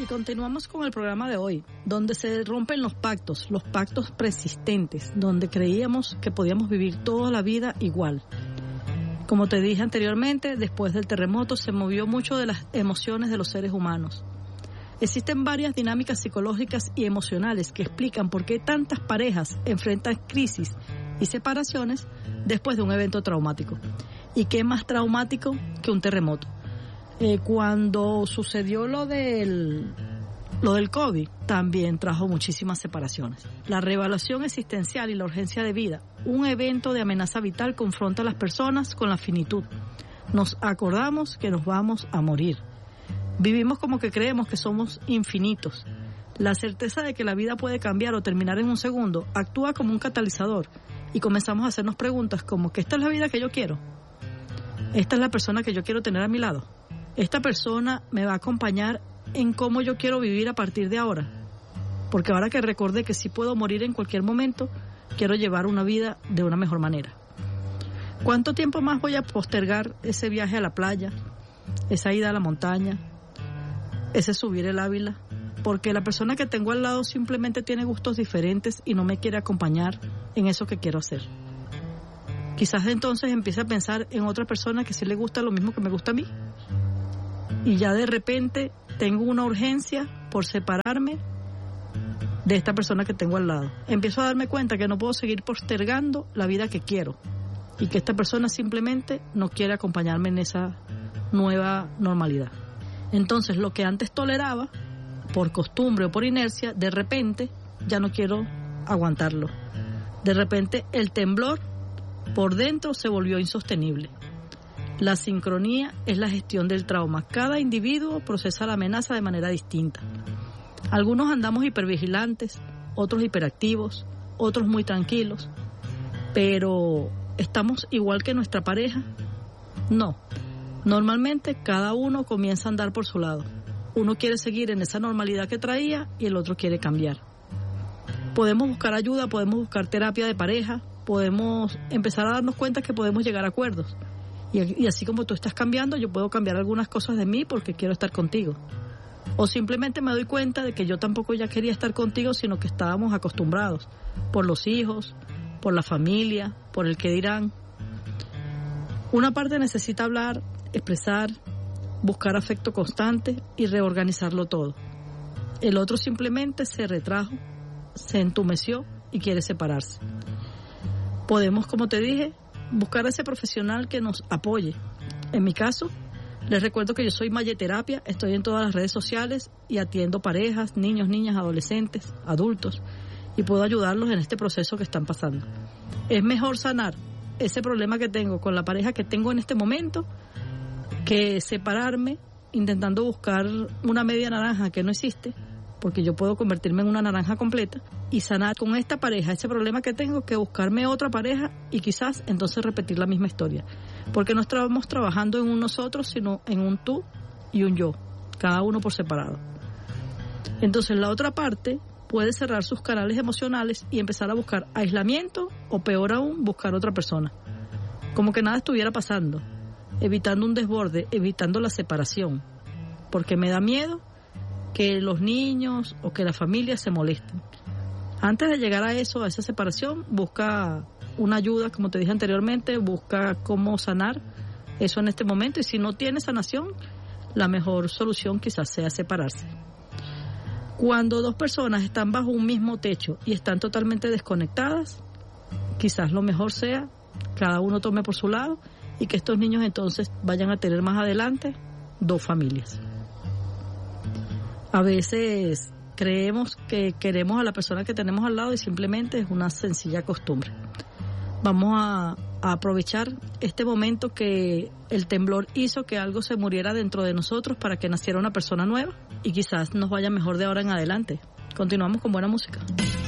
continuamos con el programa de hoy, donde se rompen los pactos persistentes, donde creíamos que podíamos vivir toda la vida igual. Como te dije anteriormente, después del terremoto se movió mucho de las emociones de los seres humanos. Existen varias dinámicas psicológicas y emocionales que explican por qué tantas parejas enfrentan crisis y separaciones después de un evento traumático. ¿Y qué más traumático que un terremoto? Cuando sucedió lo del COVID, también trajo muchísimas separaciones. La reevaluación existencial y la urgencia de vida, un evento de amenaza vital, confronta a las personas con la finitud. Nos acordamos que nos vamos a morir. Vivimos como que creemos que somos infinitos. La certeza de que la vida puede cambiar o terminar en un segundo actúa como un catalizador y comenzamos a hacernos preguntas como que esta es la vida que yo quiero. Esta es la persona que yo quiero tener a mi lado. Esta persona me va a acompañar en cómo yo quiero vivir a partir de ahora. Porque ahora que recordé que sí puedo morir en cualquier momento, quiero llevar una vida de una mejor manera. ¿Cuánto tiempo más voy a postergar ese viaje a la playa, esa ida a la montaña, ese subir el Ávila? Porque la persona que tengo al lado simplemente tiene gustos diferentes y no me quiere acompañar en eso que quiero hacer. Quizás entonces empiece a pensar en otra persona que sí le gusta lo mismo que me gusta a mí. Y ya de repente tengo una urgencia por separarme de esta persona que tengo al lado. Empiezo a darme cuenta que no puedo seguir postergando la vida que quiero y que esta persona simplemente no quiere acompañarme en esa nueva normalidad. Entonces lo que antes toleraba por costumbre o por inercia, de repente ya no quiero aguantarlo. De repente el temblor por dentro se volvió insostenible. La sincronía es la gestión del trauma. Cada individuo procesa la amenaza de manera distinta. Algunos andamos hipervigilantes, otros hiperactivos, otros muy tranquilos. Pero ¿estamos igual que nuestra pareja? No. Normalmente cada uno comienza a andar por su lado. Uno quiere seguir en esa normalidad que traía y el otro quiere cambiar. Podemos buscar ayuda, podemos buscar terapia de pareja, podemos empezar a darnos cuenta que podemos llegar a acuerdos. Y así como tú estás cambiando, yo puedo cambiar algunas cosas de mí porque quiero estar contigo. O simplemente me doy cuenta de que yo tampoco ya quería estar contigo, sino que estábamos acostumbrados por los hijos, por la familia, por el que dirán. Una parte necesita hablar, expresar, buscar afecto constante y reorganizarlo todo. El otro simplemente se retrajo, se entumeció y quiere separarse. Podemos, como te dije, buscar a ese profesional que nos apoye. En mi caso, les recuerdo que yo soy Mayeterapia, estoy en todas las redes sociales y atiendo parejas, niños, niñas, adolescentes, adultos, y puedo ayudarlos en este proceso que están pasando. Es mejor sanar ese problema que tengo con la pareja que tengo en este momento que separarme intentando buscar una media naranja que no existe, porque yo puedo convertirme en una naranja completa y sanar con esta pareja ese problema que tengo, que buscarme otra pareja y quizás entonces repetir la misma historia. Porque no estamos trabajando en un nosotros, sino en un tú y un yo, cada uno por separado. Entonces la otra parte puede cerrar sus canales emocionales y empezar a buscar aislamiento o peor aún, buscar otra persona. Como que nada estuviera pasando, evitando un desborde, evitando la separación, porque me da miedo que los niños o que la familia se molesten. Antes de llegar a eso, a esa separación, busca una ayuda, como te dije anteriormente, busca cómo sanar eso en este momento, y si no tiene sanación, la mejor solución quizás sea separarse. Cuando dos personas están bajo un mismo techo y están totalmente desconectadas, quizás lo mejor sea cada uno tome por su lado y que estos niños entonces vayan a tener más adelante dos familias. A veces creemos que queremos a la persona que tenemos al lado y simplemente es una sencilla costumbre. Vamos a aprovechar este momento que el temblor hizo que algo se muriera dentro de nosotros para que naciera una persona nueva y quizás nos vaya mejor de ahora en adelante. Continuamos con buena música.